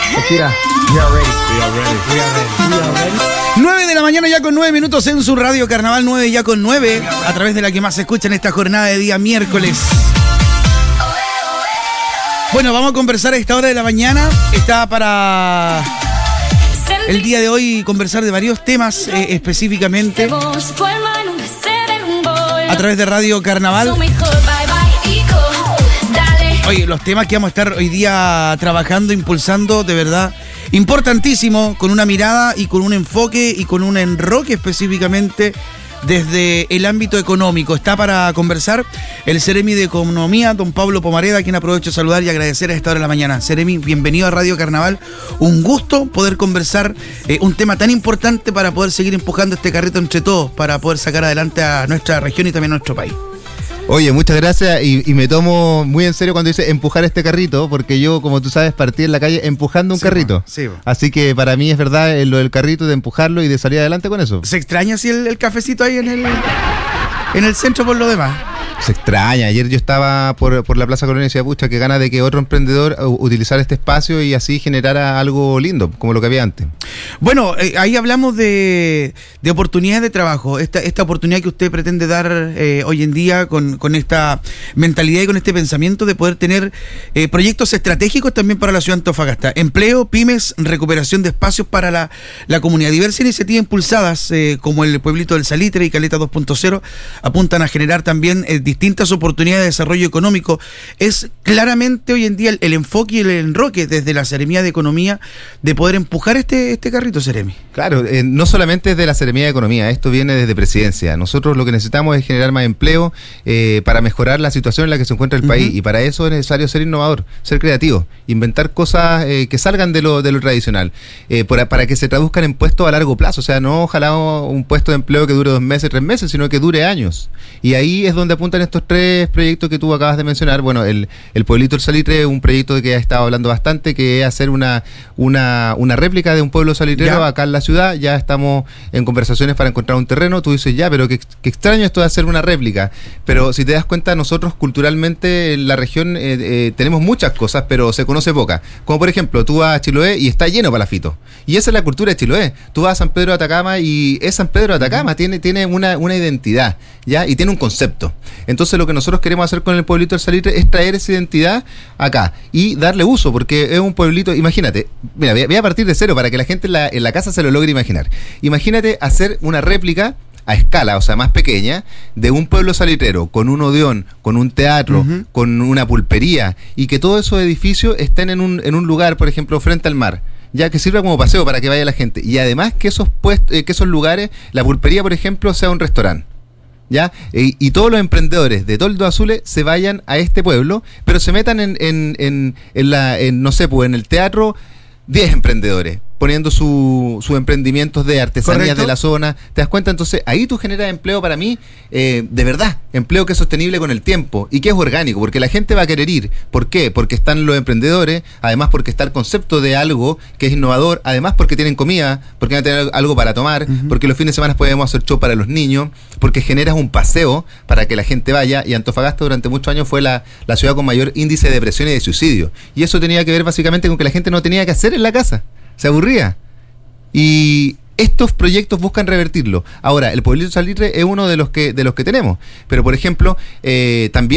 Shakira, we are ready. 9 de la mañana ya con 9 minutos en su radio Carnaval 9 ya con 9, a través de la que más se escucha en esta jornada de día miércoles. Bueno, vamos a conversar a esta hora de la mañana. Está para el día de hoy conversar de varios temas específicamente a través de Radio Carnaval. Oye, los temas que vamos a estar hoy día trabajando, impulsando, de verdad, importantísimo, con una mirada y con un enfoque y con un enroque específicamente desde el ámbito económico. Está para conversar el Seremi de Economía, don Pablo Pomareda, a quien aprovecho de saludar y agradecer a esta hora de la mañana. Seremi, bienvenido a Radio Carnaval. Un gusto poder conversar un tema tan importante para poder seguir empujando este carrito entre todos, para poder sacar adelante a nuestra región y también a nuestro país. Oye, muchas gracias y me tomo muy en serio cuando dice empujar este carrito, porque yo, como tú sabes, partí en la calle empujando un carrito. Sí. Así que para mí es verdad lo del carrito, de empujarlo y de salir adelante con eso. ¿Se extraña así el cafecito ahí en el centro por lo demás? Se extraña. Ayer yo estaba por la Plaza Colonia y decía, pucha, qué gana de que otro emprendedor utilizara este espacio y así generara algo lindo, como lo que había antes. Bueno, ahí hablamos de oportunidades de trabajo, esta oportunidad que usted pretende dar hoy en día con esta mentalidad y con este pensamiento de poder tener proyectos estratégicos también para la ciudad de Antofagasta. Empleo, pymes, recuperación de espacios para la comunidad. Diversas iniciativas impulsadas como el Pueblito del Salitre y Caleta 2.0 apuntan a generar también distintas oportunidades de desarrollo económico. Es claramente hoy en día el enfoque y el enroque desde la Seremía de Economía de poder empujar este carrito, Seremi. Claro, no solamente es de la Seremía de Economía, esto viene desde Presidencia. Nosotros lo que necesitamos es generar más empleo para mejorar la situación en la que se encuentra el país, y para eso es necesario ser innovador, ser creativo, inventar cosas que salgan de lo tradicional, para que se traduzcan en puestos a largo plazo. O sea, no ojalá un puesto de empleo que dure 2 meses, 3 meses, sino que dure años. Y ahí es donde apuntan estos 3 proyectos que tú acabas de mencionar. Bueno, el Pueblito del Salitre, un proyecto de que ha estado hablando bastante, que es hacer una réplica de un pueblo salitrero acá en la ciudad. Ya estamos en conversaciones para encontrar un terreno. Tú dices, pero qué extraño esto de hacer una réplica. Pero si te das cuenta, nosotros culturalmente en la región tenemos muchas cosas, pero se conoce poca. Como por ejemplo, tú vas a Chiloé y está lleno palafito. Y esa es la cultura de Chiloé. Tú vas a San Pedro de Atacama y es San Pedro de Atacama, tiene una identidad, ¿ya? Y tiene un concepto. Entonces lo que nosotros queremos hacer con el Pueblito del Salitre es traer esa identidad acá y darle uso, porque es un pueblito. Imagínate, mira, voy a partir de cero para que la gente en la casa se lo logre imaginar. Imagínate hacer una réplica a escala, o sea, más pequeña, de un pueblo salitrero, con un odeón, con un teatro, con una pulpería, y que todos esos edificios estén en un lugar, por ejemplo, frente al mar, ya que sirva como paseo para que vaya la gente. Y además que esos lugares, la pulpería, por ejemplo, sea un restaurante. ¿Ya? Y todos los emprendedores de Toldos Azules se vayan a este pueblo, pero se metan en el teatro 10 emprendedores poniendo sus emprendimientos de artesanías. ¿Correcto? De la zona. ¿Te das cuenta? Entonces ahí tú generas empleo para mí, de verdad, empleo que es sostenible con el tiempo y que es orgánico, porque la gente va a querer ir. ¿Por qué? Porque están los emprendedores, además porque está el concepto de algo que es innovador, además porque tienen comida, porque van a tener algo para tomar, porque los fines de semana podemos hacer show para los niños, porque generas un paseo para que la gente vaya. Y Antofagasta durante muchos años fue la ciudad con mayor índice de depresión y de suicidio, y eso tenía que ver básicamente con que la gente no tenía que hacer en la casa, se aburría. Y estos proyectos buscan revertirlo. Ahora, el Pueblito Salitre es uno de los que tenemos. Pero, por ejemplo, también